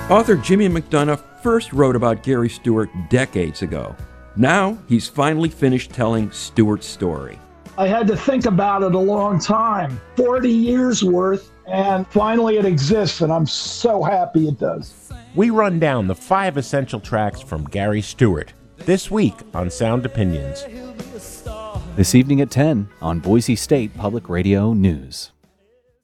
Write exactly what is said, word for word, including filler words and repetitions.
Author Jimmy McDonough first wrote about Gary Stewart decades ago. Now he's finally finished telling Stewart's story. I had to think about it a long time, forty years worth, and finally it exists, and I'm so happy it does. We run down the five essential tracks from Gary Stewart this week on Sound Opinions. This evening at ten on Boise State Public Radio News.